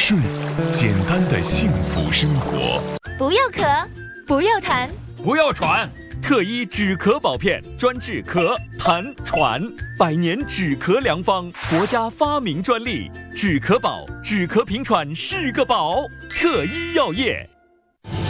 睡，简单的幸福生活。 不要咳，不要痰， 不要喘。特医止咳宝片，专治咳、痰、喘，100年止咳良方，国家发明专利。止咳宝，止咳平喘是个宝。特医药业。